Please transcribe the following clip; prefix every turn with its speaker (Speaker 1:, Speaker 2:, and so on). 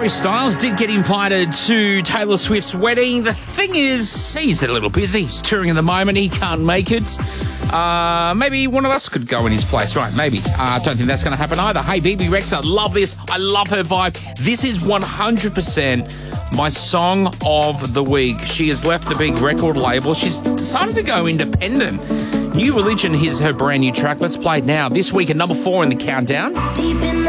Speaker 1: Harry Styles did get invited to Taylor Swift's wedding. The thing is, he's a little busy. He's touring at the moment. He can't make it. Maybe one of us could go in his place. Right, maybe. I don't think that's going to happen either. Hey, BB Rexa, love this. I love her vibe. This is 100% my song of the week. She has left the big record label. She's decided to go independent. New Religion is her brand new track. Let's play it now. This week at number 4 in the countdown.